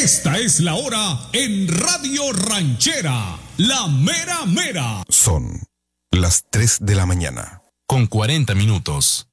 Esta es la hora en Radio Ranchera, la mera mera. Son las 3 de la mañana. Con 40 minutos.